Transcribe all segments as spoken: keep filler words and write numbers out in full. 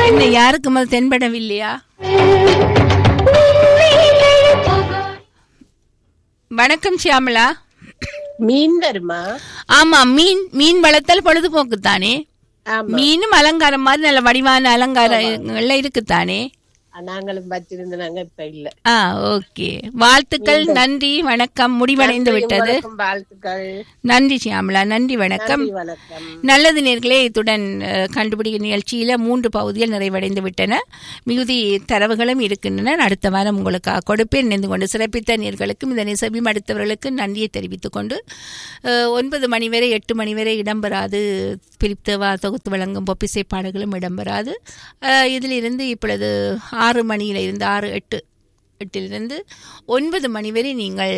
என்ன யாருக்கும் அது தென்படவில்லையா? வணக்கம் ஷியாமலா. மீன் வருமா? ஆமா, மீன் மீன் வளர்த்தல் பொழுதுபோக்கு தானே. மீனும் அலங்காரம் மாதிரி நல்ல வடிவான அலங்காரங்கள்ல இருக்குத்தானே. நாங்களும் வச்சிருந்த நாங்க இப்ப இல்ல. ஆ, ஓகே. வாழ்த்துக்கள், நன்றி, வணக்கம். முடிவடைந்து விட்டது. வாழ்த்துக்கள், நன்றி ஷியாமலா, நன்றி, வணக்கம். நல்லது நேர்களே, இத்துடன் கண்டுபிடிக்க நிகழ்ச்சியில மூன்று பகுதிகள் நிறைவடைந்து விட்டன. மிகுதி தரவுகளும் இருக்கின்றன. அடுத்த வாரம் உங்களுக்கு கொடுப்பேன். நினைந்து கொண்டு சிறப்பித்த நேர்களுக்கும் இந்த நிசபியும் அடுத்தவர்களுக்கு நன்றியை தெரிவித்துக் கொண்டு ஒன்பது மணி வரை எட்டு மணி வரை இடம்பெறாது பிரித்தவா தொகுத்து வழங்கும் பொப்பிசை பாடல்களும் இடம்பெறாது. இதிலிருந்து இப்பொழுது ஆறு மணியிலிருந்து ஆறு எட்டு எட்டிலிருந்து ஒன்பது மணி வரை நீங்கள்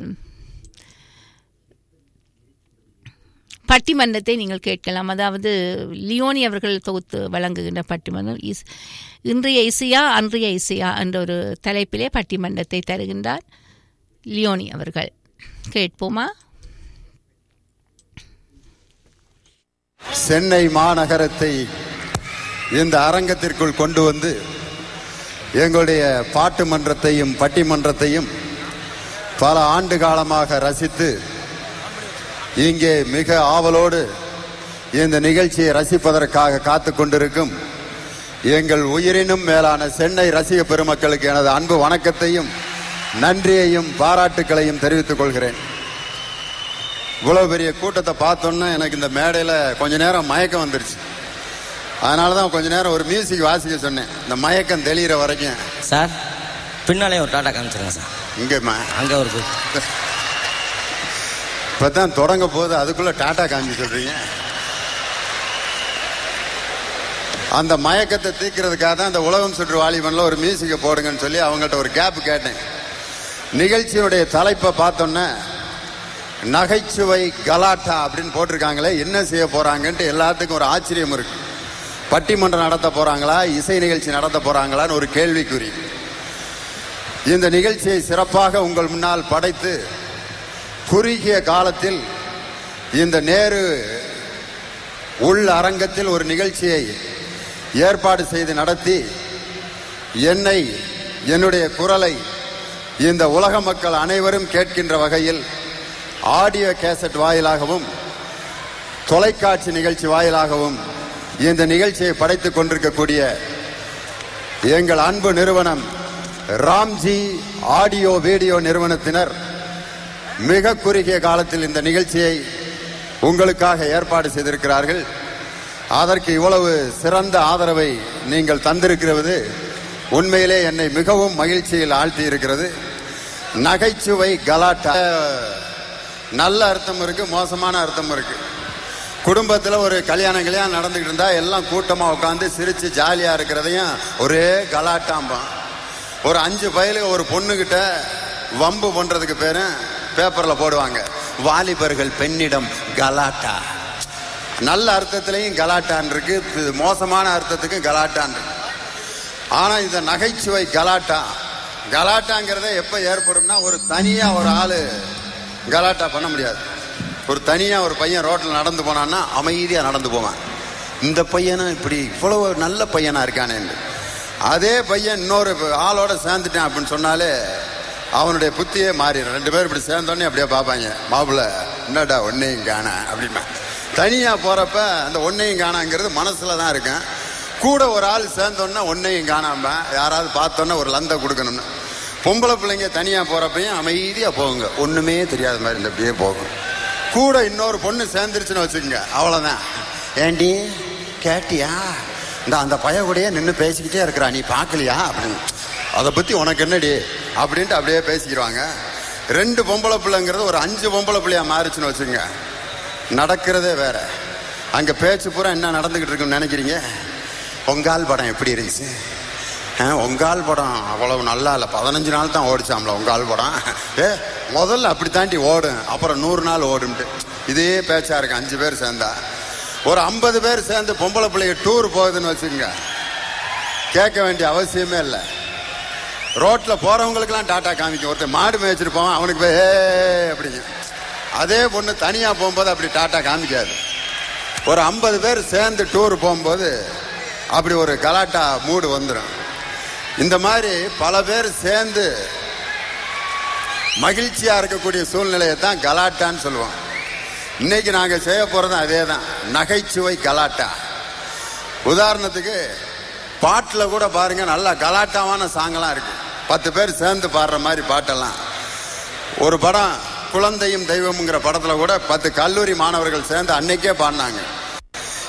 பட்டிமன்றத்தை நீங்கள் கேட்கலாம். அதாவது லியோனி அவர்கள் தொகுத்து வழங்குகின்ற பட்டிமன்றம் இஸ் இன்றைய இசையா அன்றைய இசையா என்ற ஒரு தலைப்பிலே பட்டிமன்றத்தை தருகின்றார் லியோனி அவர்கள். கேட்போமா? சென்னை மாநகரத்தை இந்த அரங்கத்திற்குள் கொண்டு வந்து எங்களுடைய பாட்டு மன்றத்தையும் பட்டிமன்றத்தையும் பல ஆண்டு காலமாக ரசித்து இங்கே மிக ஆவலோடு இந்த நிகழ்ச்சியை ரசிப்பதற்காக காத்து கொண்டிருக்கும் எங்கள் உயிரினும் மேலான சென்னை ரசிக பெருமக்களுக்கு எனது அன்பு வணக்கத்தையும் நன்றியையும் பாராட்டுக்களையும் தெரிவித்துக் கொள்கிறேன். இவ்வளவு பெரிய கூட்டத்தை பார்த்தோன்னா எனக்கு இந்த மேடையில் கொஞ்ச நேரம் மயக்கம் வந்துருச்சு. அதனால தான் கொஞ்ச நேரம் ஒரு மியூசிக் வாசிக்க சொன்னேன், இந்த மயக்கம் தெளிகிற வரைக்கும். சார் பின்னாலே ஒரு டாட்டா காமிச்சிருங்க சார். இங்கேம்மா அங்கே ஒரு இப்போ தான் தொடங்க போது அதுக்குள்ளே டாட்டா காமிச்சு சொல்கிறீங்க. அந்த மயக்கத்தை தீர்க்கிறதுக்காக தான் அந்த உலகம் சுற்று வாலிபனில் ஒரு மியூசிக்கை போடுங்கன்னு சொல்லி அவங்கள்ட்ட ஒரு கேப் கேட்டேன். நிகழ்ச்சியுடைய தலைப்பை பார்த்தோன்னே நகைச்சுவை கலாட்டா அப்படின்னு போட்டிருக்காங்களே, என்ன செய்ய போகிறாங்கன்ட்டு எல்லாத்துக்கும் ஒரு ஆச்சரியம் இருக்கு. பட்டிமன்றம் நடத்த போகிறாங்களா, இசை நிகழ்ச்சி நடத்த போகிறாங்களான்னு ஒரு கேள்விக்குறி. இந்த நிகழ்ச்சியை சிறப்பாக உங்கள் முன்னால் படைத்து குறுகிய காலத்தில் இந்த நேரு உள் அரங்கத்தில் ஒரு நிகழ்ச்சியை ஏற்பாடு செய்து நடத்தி என்னை என்னுடைய குரலை இந்த உலக மக்கள் அனைவரும் கேட்கின்ற வகையில் ஆடியோ கேசட் வாயிலாகவும் தொலைக்காட்சி நிகழ்ச்சி வாயிலாகவும் இந்த நிகழ்ச்சியை படைத்துக் கொண்டிருக்கக்கூடிய எங்கள் அன்பு நிறுவனம் ராம்ஜி ஆடியோ வீடியோ நிறுவனத்தினர் மிக குறுகிய காலத்தில் இந்த நிகழ்ச்சியை உங்களுக்காக ஏற்பாடு செய்திருக்கிறார்கள். அதற்கு இவ்வளவு சிறந்த ஆதரவை நீங்கள் தந்திருக்கிறது உண்மையிலே என்னை மிகவும் மகிழ்ச்சியில் ஆழ்த்தி இருக்கிறது. நகைச்சுவை கலாட்டா நல்ல அர்த்தம் இருக்கு, மோசமான அர்த்தம் இருக்கு. குடும்பத்தில் ஒரு கல்யாணம் கல்யாணம் நடந்துகிட்டு இருந்தா எல்லாம் கூட்டமா உட்காந்து சிரிச்சு ஜாலியா இருக்கிறதையும் ஒரே கலாட்டாம்பான். ஒரு அஞ்சு பயலுக்கு ஒரு பொண்ணுகிட்ட வம்பு பண்றதுக்கு பேரு பேப்பர்ல போடுவாங்க, வாலிபர்கள் பெண்ணிடம் கலாட்டா. நல்ல அர்த்தத்திலையும் கலாட்டான் இருக்கு, மோசமான அர்த்தத்துக்கும் கலாட்டான் இருக்கு. ஆனா இந்த நகைச்சுவை கலாட்டா கலாட்டாங்கிறத எப்ப ஏற்படும்னா, ஒரு தனியா ஒரு ஆளு கலாட்டா பண்ண முடியாது. ஒரு தனியா ஒரு பையன் ரோட்டில் நடந்து போனான்னா அமைதியா நடந்து போவான். இந்த பையனும் இப்படி இவ்வளவு நல்ல பையனா இருக்கானே. அதே பையன் இன்னொரு ஆளோட சேர்ந்துட்டான் அப்படின்னு சொன்னாலே அவனுடைய புத்தியே மாறிடும். ரெண்டு பேரும் இப்படி சேர்ந்தோடனே அப்படியே பார்ப்பாங்க, மாப்பிள்ள என்னடா ஒன்னையும் காண அப்படின்னா. தனியா போறப்ப அந்த ஒன்னையும் காணாங்கிறது மனசுல தான் இருக்கேன். கூட ஒரு ஆள் சேர்ந்தோன்னா ஒன்னையும் காணாம யாராவது பார்த்தோன்னா ஒரு லந்த கொடுக்கணும்னு. பொம்பளை பிள்ளைங்க தனியா போறப்பையும் அமைதியா போகுங்க, ஒண்ணுமே தெரியாத மாதிரி இந்த அப்படியே போகும். கூட இன்னொரு பொண்ணு சேர்ந்துருச்சுன்னு வச்சுக்கோங்க, அவ்வளவுதான். ஏண்டி கேட்டியா, இந்த அந்த பைய கூடயே நின்று பேசிக்கிட்டே இருக்கிறா, நீ பார்க்கலையா அப்படின்னு, அதை பத்தி உனக்கு என்னடி அப்படின்ட்டு அப்படியே பேசிக்கிறாங்க. ரெண்டு பொம்பளை பிள்ளைங்கிறது ஒரு அஞ்சு பொம்பளை பிள்ளையா மாறிச்சுன்னு வச்சுங்க, நடக்கிறதே வேற. அங்க பேச்சு பூரா என்ன நடந்துகிட்டு இருக்குன்னு நினைக்கிறீங்க? பொங்கால் படம் எப்படி இருந்துச்சு, உங்கால் படம் அவ்வளவு நல்லா இல்லை, பதினஞ்சு நாள் தான் ஓடிச்சாம்ல உங்கால் படம். ஏ முதல்ல அப்படி தாண்டி ஓடும், அப்புறம் நூறு நாள் ஓடும்ட்டு இதே பேச்சா இருக்கு. அஞ்சு பேர் சேர்ந்தா ஒரு ஐம்பது பேர் சேர்ந்து பொம்பளை பிள்ளைங்க டூர் போகுதுன்னு வச்சுக்கோங்க, கேட்க வேண்டிய அவசியமே இல்லை. ரோட்ல போறவங்களுக்கெல்லாம் டாட்டா காமிக்கும். ஒருத்தர் மாடு மேய்ச்சிருப்போம், அவனுக்கு போய் ஏ அப்படிங்க. அதே பொண்ணு தனியா போகும்போது அப்படி டாட்டா காமிக்காது. ஒரு ஐம்பது பேர் சேர்ந்து டூர் போகும்போது அப்படி ஒரு கலாட்டா மூடு வந்துடும். இந்த மாதிரி பல பேர் சேர்ந்து மகிழ்ச்சியா இருக்கக்கூடிய சூழ்நிலையை தான் கலாட்டான்னு சொல்லுவோம். இன்னைக்கு நாங்க செய்ய போறது அதே தான், நகைச்சுவை கலாட்டா. உதாரணத்துக்கு பாட்டில் கூட பாருங்க, நல்ல கலாட்டாவான சாங்கெல்லாம் இருக்கு, பத்து பேர் சேர்ந்து பாடுற மாதிரி பாட்டெல்லாம். ஒரு படம் குழந்தையும் தெய்வம்ங்கிற படத்துல கூட பத்து கல்லூரி மாணவர்கள் சேர்ந்து அன்னைக்கே பாடினாங்க.